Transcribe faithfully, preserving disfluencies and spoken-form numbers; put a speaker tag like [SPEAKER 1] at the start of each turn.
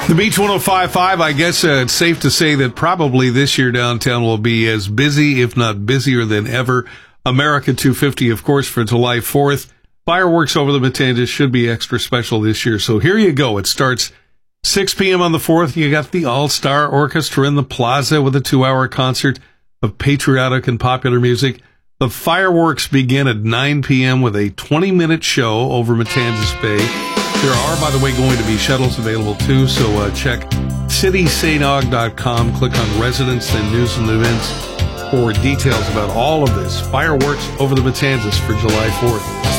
[SPEAKER 1] The Beach one oh five point five, I guess uh, it's safe to say that probably this year downtown will be as busy, if not busier than ever. America two fifty, of course, for July fourth. Fireworks over the Matanzas should be extra special this year. So here you go. It starts six p.m. on the fourth. You got the All-Star Orchestra in the plaza with a two-hour concert of patriotic and popular music. The fireworks begin at nine p.m. with a twenty-minute show over Matanzas Bay. There are, by the way, going to be shuttles available, too, so uh, check city st aug dot com, click on Residents, then News and Events for details about all of this. Fireworks over the Matanzas for July fourth.